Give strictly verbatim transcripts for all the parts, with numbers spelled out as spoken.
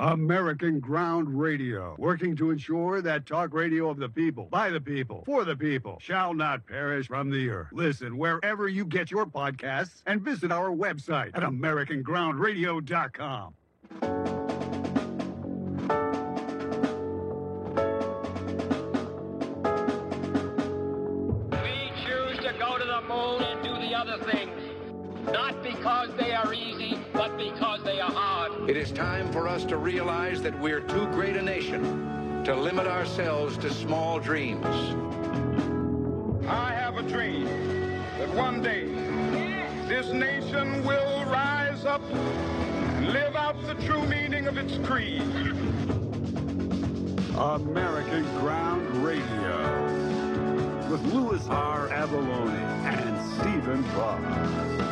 American Ground Radio, working to ensure that talk radio of the people, by the people, for the people, shall not perish from the earth. Listen wherever you get your podcasts and visit our website at american ground radio dot com. We choose to go to the moon and do the other things, not because they are easy, but because they are hard. It is time for us to realize that we're too great a nation to limit ourselves to small dreams. I have a dream that one day this nation will rise up and live out the true meaning of its creed. American Ground Radio with Louis R. Avallone and Stephen Buck.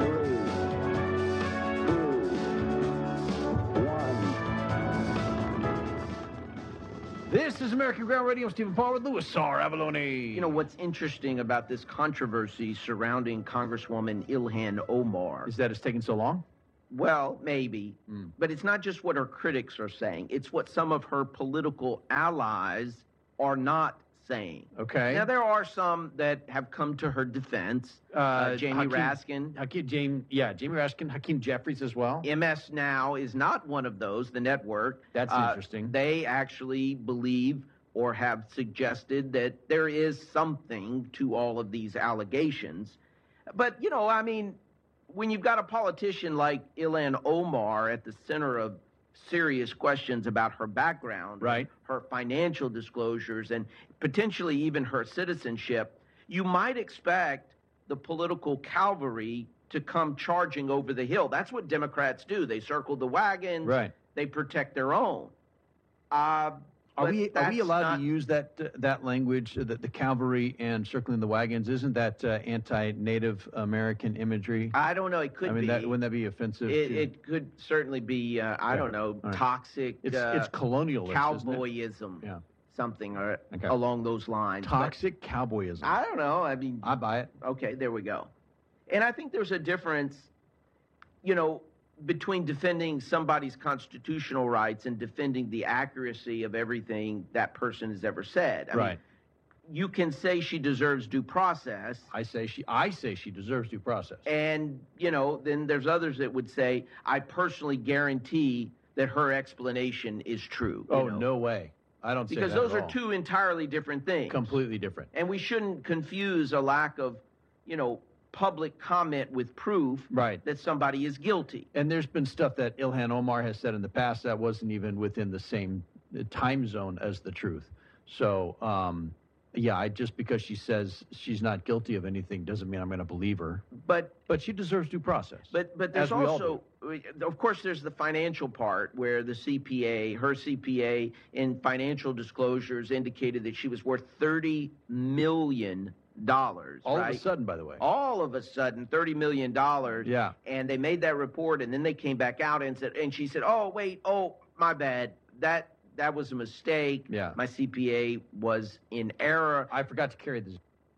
This is American Ground Radio. Stephen Paul with Louis R. Avallone. You know, what's interesting about this controversy surrounding Congresswoman Ilhan Omar? Is that it's taking so long? Well, maybe. Mm. But it's not just what her critics are saying. It's what some of her political allies are not saying. Okay. Now, there are some that have come to her defense. Uh, uh, Jamie Hakeem, Raskin. Hakeem, Jamie, yeah, Jamie Raskin, Hakeem Jeffries as well. M S Now is not one of those, the network. That's uh, interesting. They actually believe or have suggested that there is something to all of these allegations. But, you know, I mean, when you've got a politician like Ilhan Omar at the center of serious questions about her background, right, her financial disclosures, and potentially even her citizenship, you might expect the political cavalry to come charging over the hill. That's what Democrats do. They circle the wagons. Right. They protect their own. Uh, are we are we allowed not, to use that uh, that language, uh, the, the cavalry and circling the wagons? Isn't that uh, anti-Native American imagery? I don't know. It could I mean, be. That, wouldn't that be offensive? It, it could certainly be. Uh, I yeah. don't know. Right. Toxic. It's uh, it's colonialist. Cowboyism. Yeah. Something or okay. along those lines. Toxic but cowboyism. I don't know. I mean, I buy it. Okay, there we go. And I think there's a difference, you know, between defending somebody's constitutional rights and defending the accuracy of everything that person has ever said. I right. mean, you can say she deserves due process. I say she I say she deserves due process. And, you know, then there's others that would say, I personally guarantee that her explanation is true. Oh, know? no way. I don't say because that those at are all. two entirely different things. Completely different. And we shouldn't confuse a lack of, you know, public comment with proof right. that somebody is guilty. And there's been stuff that Ilhan Omar has said in the past that wasn't even within the same time zone as the truth. So, um, yeah, I, just because she says she's not guilty of anything doesn't mean I'm going to believe her. But but she deserves due process. But but there's also, of course, there's the financial part where the C P A, her C P A in financial disclosures indicated that she was worth thirty million dollars. All right? of a sudden, by the way. All of a sudden, thirty million dollars. Yeah. And they made that report, and then they came back out and said, and she said, oh, wait, oh, my bad. That that was a mistake. Yeah. My C P A was in error. I forgot to carry this.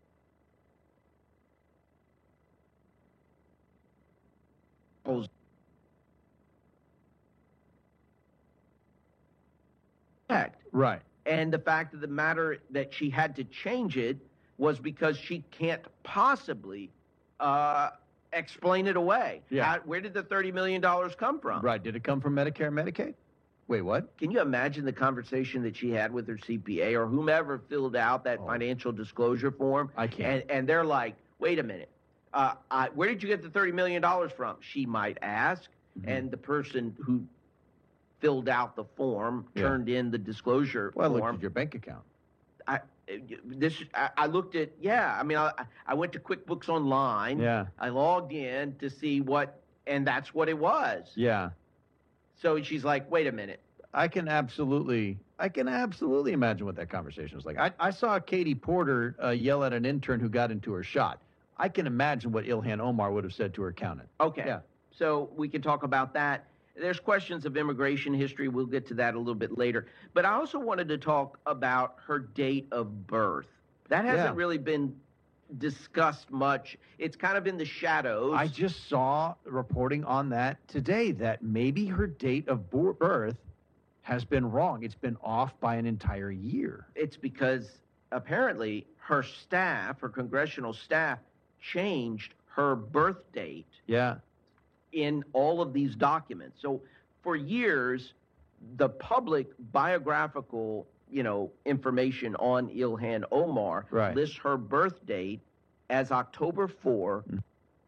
Right. And the fact of the matter that she had to change it was because she can't possibly uh, explain it away. Yeah. How, where did the thirty million dollars come from? Right. Did it come from Medicare, Medicaid? Wait, what? Can you imagine the conversation that she had with her C P A or whomever filled out that oh. financial disclosure form? I can't. And, and they're like, wait a minute. Uh, I, where did you get the thirty million dollars from? She might ask. Mm-hmm. And the person who filled out the form, yeah. turned in the disclosure well, form. Well, look at your bank account. I this I, I looked at yeah. I mean, I I went to QuickBooks Online. Yeah. I logged in to see what, and that's what it was. Yeah. So she's like, wait a minute. I can absolutely, I can absolutely imagine what that conversation was like. I, I saw Katie Porter uh, yell at an intern who got into her shot. I can imagine what Ilhan Omar would have said to her accountant. Okay. Yeah. So we can talk about that. There's questions of immigration history. We'll get to that a little bit later. But I also wanted to talk about her date of birth. That hasn't yeah. really been discussed much. It's kind of in the shadows. I just saw reporting on that today that maybe her date of birth has been wrong. It's been off by an entire year. It's because apparently her staff, her congressional staff, changed her birth date Yeah. in all of these documents. So for years, the public biographical, you know, information on Ilhan Omar Right. lists her birth date as October fourth. Mm.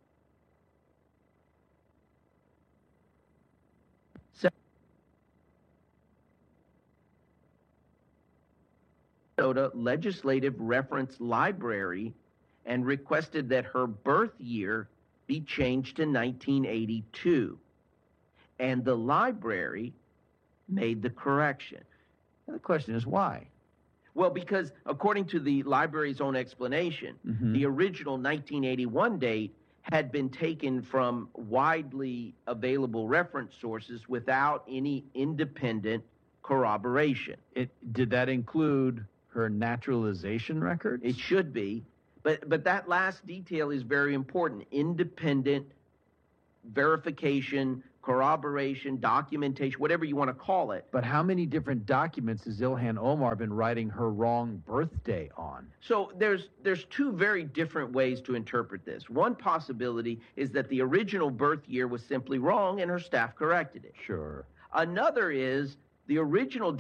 Minnesota Legislative Reference Library and requested that her birth year be changed to nineteen eighty-two. And the library made the correction. And the question is why? Well, because according to the library's own explanation, Mhm. the original nineteen eighty-one date had been taken from widely available reference sources without any independent corroboration. It did that include her naturalization records? It should be, but but that last detail is very important. Independent verification, corroboration, documentation, whatever you want to call it. But how many different documents has Ilhan Omar been writing her wrong birthday on? So there's there's two very different ways to interpret this. One possibility is that the original birth year was simply wrong and her staff corrected it. Sure. Another is the original